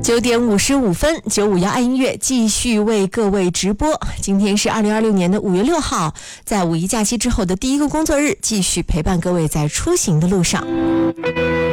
9点55分，951爱音乐继续为各位直播。今天是2026年的5月6号，在五一假期之后的第一个工作日，继续陪伴各位在出行的路上。